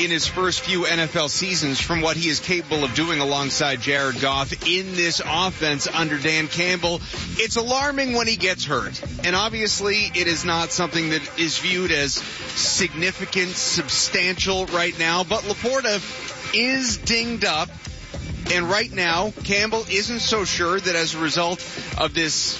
in his first few NFL seasons from what he is capable of doing alongside Jared Goff in this offense under Dan Campbell. It's alarming when he gets hurt. And obviously it is not something that is viewed as significant, substantial right now. But Laporta is dinged up. And right now, Campbell isn't so sure that as a result of this,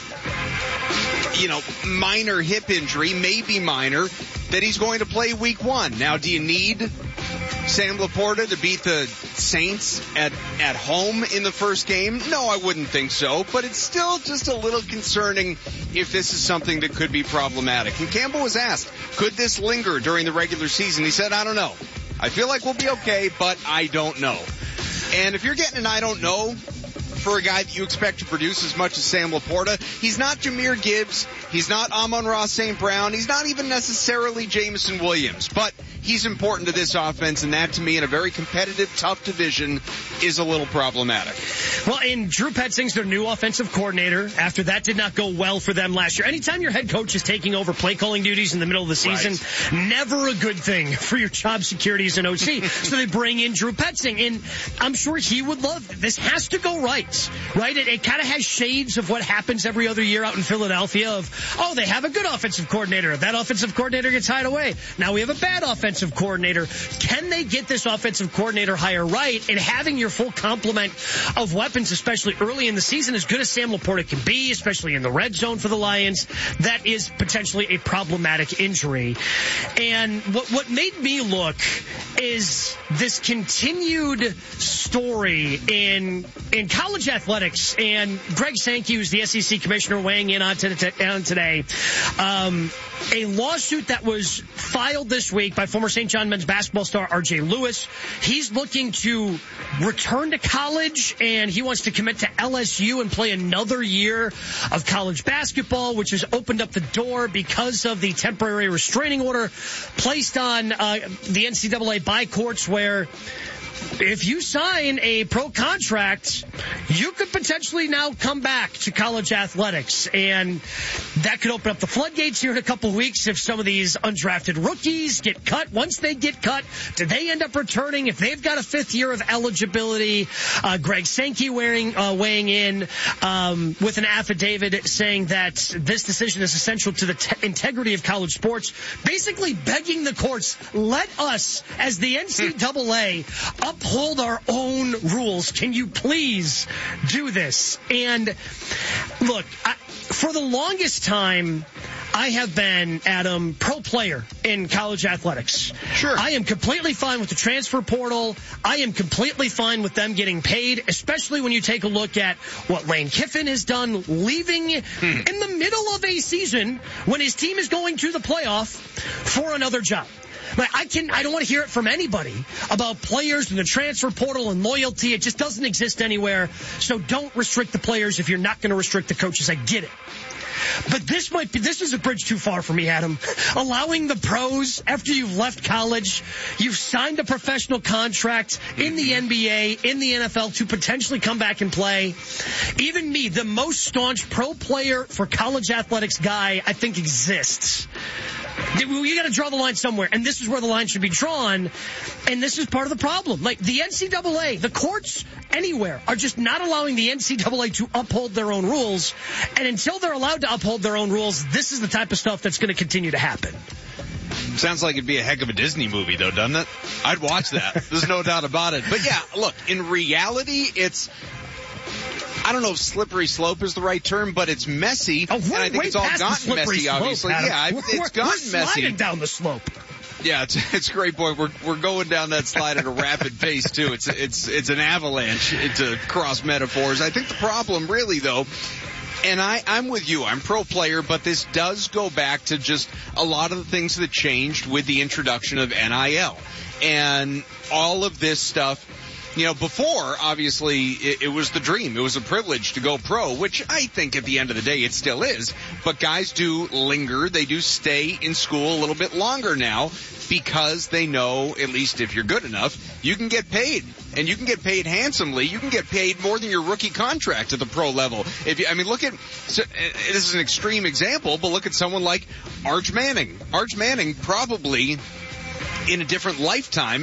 minor hip injury, maybe minor, that he's going to play week 1. Now, do you need Sam Laporta to beat the Saints at home in the first game? No, I wouldn't think so, but it's still just a little concerning if this is something that could be problematic. And Campbell was asked, could this linger during the regular season? He said, I don't know. I feel like we'll be okay, but I don't know. And if you're getting an I don't know for a guy that you expect to produce as much as Sam Laporta, he's not Jahmyr Gibbs, he's not Amon-Ra St. Brown, he's not even necessarily Jameson Williams, but he's important to this offense, and that to me in a very competitive, tough division is a little problematic. Well, and Drew Petzing's their new offensive coordinator after that did not go well for them last year. Anytime your head coach is taking over play calling duties in the middle of the season, never a good thing for your job security as an OC. So they bring in Drew Petzing, and I'm sure he would love it. This has to go right? It kind of has shades of what happens every other year out in Philadelphia of, they have a good offensive coordinator. That offensive coordinator gets hired away. Now we have a bad offensive coordinator. Can they get this offensive coordinator hire right? And having your full complement of weapons, especially early in the season, as good as Sam Laporta can be, especially in the red zone for the Lions, that is potentially a problematic injury. And what made me look is this continued story in college athletics, and Greg Sankey, who's the SEC commissioner, weighing in on today. A lawsuit that was filed this week by former St. John men's basketball star R.J. Lewis. He's looking to return to college, and he wants to commit to LSU and play another year of college basketball, which has opened up the door because of the temporary restraining order placed on the NCAA by courts, where if you sign a pro contract, you could potentially now come back to college athletics. And that could open up the floodgates here in a couple of weeks if some of these undrafted rookies get cut. Once they get cut, do they end up returning? If they've got a 5th year of eligibility, Greg Sankey weighing in with an affidavit saying that this decision is essential to the integrity of college sports, basically begging the courts, let us, as the NCAA, uphold our own rules. Can you please do this? And look, for the longest time, I have been, Adam, pro player in college athletics. Sure. I am completely fine with the transfer portal. I am completely fine with them getting paid, especially when you take a look at what Lane Kiffin has done, leaving in the middle of a season when his team is going to the playoff for another job. I don't want to hear it from anybody about players and the transfer portal and loyalty. It just doesn't exist anywhere. So don't restrict the players if you're not going to restrict the coaches. I get it. But this is a bridge too far for me, Adam. Allowing the pros, after you've left college, you've signed a professional contract in the NBA, in the NFL, to potentially come back and play. Even me, the most staunch pro player for college athletics guy, I think exists. You got to draw the line somewhere, and this is where the line should be drawn, and this is part of the problem. Like the NCAA, the courts anywhere are just not allowing the NCAA to uphold their own rules, and until they're allowed to uphold their own rules, this is the type of stuff that's going to continue to happen. Sounds like it'd be a heck of a Disney movie, though, doesn't it? I'd watch that. There's no doubt about it. But yeah, look, in reality, it's, I don't know if slippery slope is the right term, but it's messy. Oh, and I think it's all gotten messy, slope, obviously. Adam. Yeah, it's gotten we're messy. sliding down the slope. Yeah, it's a great point. We're going down that slide at a rapid pace too. It's an avalanche to cross metaphors. I think the problem really though, and I'm with you, I'm pro player, but this does go back to just a lot of the things that changed with the introduction of NIL. And all of this stuff, you know, before, obviously, it was the dream. It was a privilege to go pro, which I think at the end of the day it still is. But guys do linger. They do stay in school a little bit longer now because they know, at least if you're good enough, you can get paid. And you can get paid handsomely. You can get paid more than your rookie contract at the pro level. Look at, this is an extreme example, but look at someone like Arch Manning. Arch Manning probably, in a different lifetime,